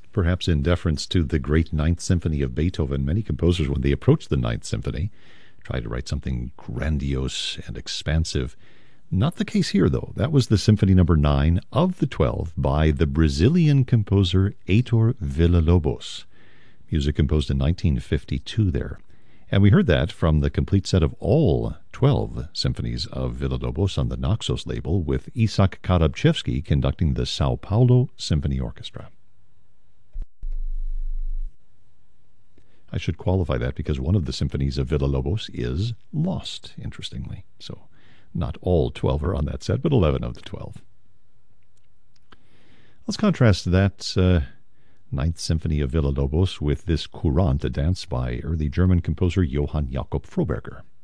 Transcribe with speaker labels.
Speaker 1: Perhaps in deference to the great Ninth Symphony of Beethoven, many composers, when they approach the Ninth Symphony, try to write something grandiose and expansive. Not the case here, though. That was the Symphony Number 9 of the 12 by the Brazilian composer Heitor Villa-Lobos. Music composed in 1952 there. And we heard that from the complete set of all 12 symphonies of Villa-Lobos on the Naxos label, with Isak Karabchevsky conducting the Sao Paulo Symphony Orchestra. I should qualify that because one of the symphonies of Villa-Lobos is lost, interestingly. So not all 12 are on that set, but 11 of the 12. Let's contrast that Ninth Symphony of Villa-Lobos with this Courante, a dance by early German composer Johann Jakob Froberger.